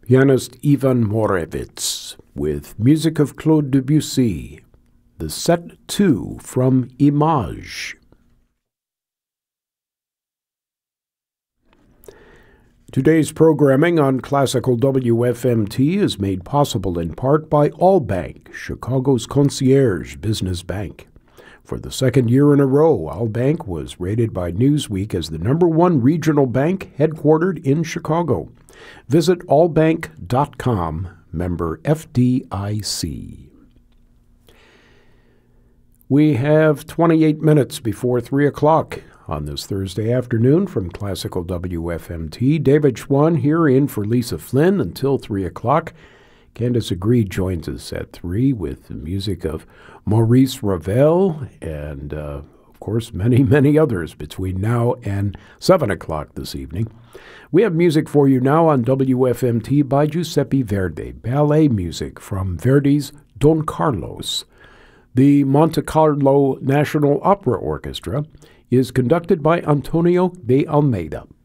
Pianist Ivan Morevitz with music of Claude Debussy, the set 2 from Image. Today's programming on Classical WFMT is made possible in part by Allbank, Chicago's concierge business bank. For the second year in a row, Allbank was rated by Newsweek as the #1 regional bank headquartered in Chicago. Visit allbank.com, member FDIC. We have 28 minutes before 3 o'clock on this Thursday afternoon from Classical WFMT. David Schwann here in for Lisa Flynn until 3 o'clock. Candace Agreed joins us at 3 with the music of Maurice Ravel and, of course, many, many others between now and 7 o'clock this evening. We have music for you now on WFMT by Giuseppe Verdi, ballet music from Verdi's Don Carlos. The Monte Carlo National Opera Orchestra is conducted by Antonio de Almeida.